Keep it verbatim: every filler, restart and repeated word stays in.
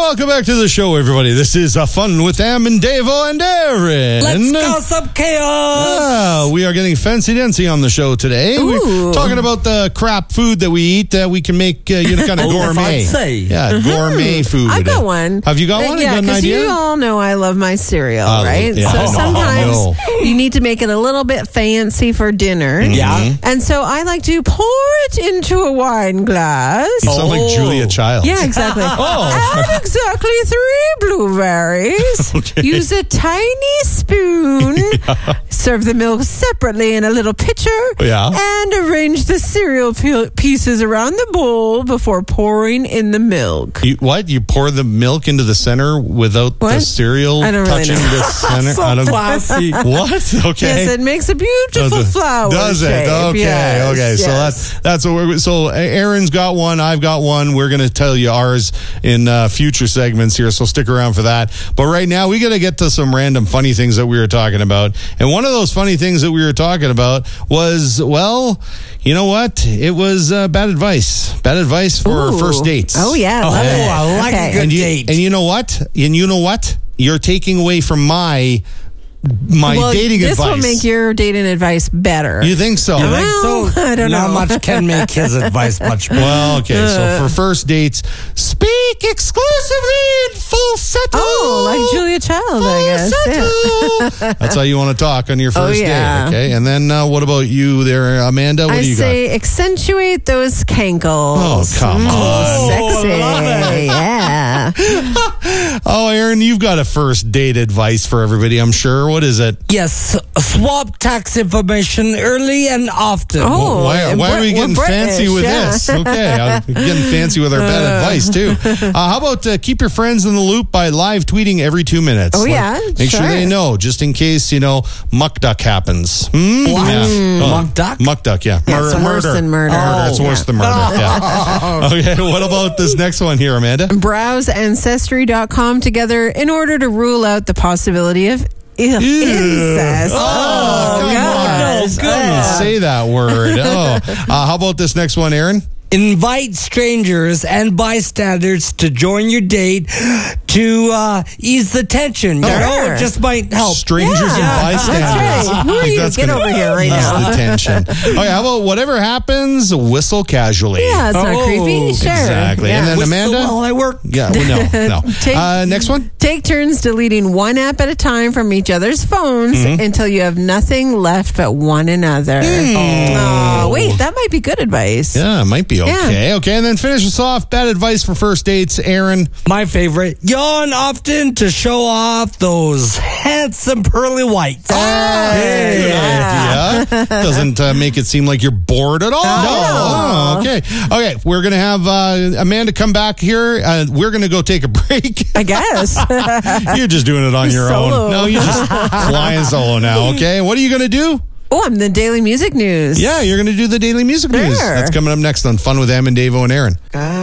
welcome back to the show, everybody. This is uh, Fun with Am and Davo and Aaron. Let's cause some chaos. Ah, we are getting fancy-dancy on the show today. Ooh. We're talking about the crap food that we eat that we can make, uh, you know, kind of gourmet. Fancy. Yeah, mm-hmm. gourmet food. I've got one. Have you got one? Yeah, you got an because idea? you all know I love my cereal, Uh, right? yeah. So Oh, sometimes no. you need to make it a little bit fancy for dinner. Yeah. And so I like to pour it into a wine glass. You sound like Oh. Julia Childs. Yeah, exactly. Oh. Add exactly three blueberries. Okay. Use a tiny spoon. Serve the milk separately in a little pitcher. Yeah. And arrange the cereal pe- pieces around the bowl before pouring in the milk. You, what? You pour the milk into the center without the What? cereal I don't really touching know. the center? So I don't- classy. What? Okay. Yes, it makes a beautiful Does it? flower Does it? shape. Okay. Yes, okay. So yes. that's that's what we're. So Aaron's got one. I've got one. We're going to tell you ours in uh, future segments here. So stick around for that. But right now we got to get to some random funny things that we were talking about. And one of those funny things that we were talking about was, well, you know what? It was uh, bad advice. Bad advice for Ooh. first dates. Oh yeah, Oh, love it. I like Okay. a good And you, date. and you know what? And you know what? You're taking away from my my well, dating this advice. will make your dating advice better. You think so? You think Well, so? I don't Not know. much can make his advice much better. Well, okay. So Uh. for first dates, speak exclusively in falsetto. Oh, like Julia Child, I guess. Yeah. Falsetto. That's how you want to talk on your Oh, first yeah. date. Okay. And then uh, what about you there, Amanda? What I do you say accentuate those cankles. Oh, come Mm, on. Sexy. Oh, love it. Yeah. got? Oh, Aaron, you've got a first date advice for everybody, I'm sure. What is it? Yes, swap tax information early and often. Oh. Why, and why are we Brit- getting we're fancy British, with yeah. this? Okay, I'm getting fancy with our bad advice too. Uh, how about uh, keep your friends in the loop by live tweeting every two minutes? Oh, yeah, make sure sure. they know, just in case you know muck duck happens. Hmm? What? Yeah. Oh, Muck duck? Muck duck, yeah. Yeah, it's worse than murder. Murder. It's Oh. worse than murder. Yeah. Okay. What about this next one here, Amanda? Browse ancestry dot com together in order to rule out the possibility of I- incest. Oh, come on. gosh. Don't even say that word. Oh, uh, how about this next one, Aaron? Invite strangers and bystanders to join your date to uh, ease the tension. You know, it just might help. Strangers Yeah, and bystanders. that's right. Who I are think you? that's Get gonna over here right ease now. the tension. Okay, how about whatever happens, whistle casually. Yeah, it's not Oh, creepy. Sure. exactly. Yeah. And then Whistle Amanda? while I work. Yeah, well, no, no. Take- Uh, next one? Take turns deleting one app at a time from each other's phones Mm-hmm. until you have nothing left but one another. Oh, wait, that might be good advice. Yeah, it might be okay. Okay, and then finish us off. Bad advice for first dates, Aaron. My favorite. Yawn often to show off those handsome pearly whites. Good yeah. idea. Doesn't uh, make it seem like you're bored at all. Oh, okay. Okay, we're going to have uh, Amanda come back here. Uh, we're going to go take a break. I guess. You're just doing it on your Solo. own. No, you're just flying solo now, okay? What are you going to do? Oh, I'm the Daily Music News. Yeah, you're going to do the daily music news. Sure. That's coming up next on Fun with Am and Davo and Aaron.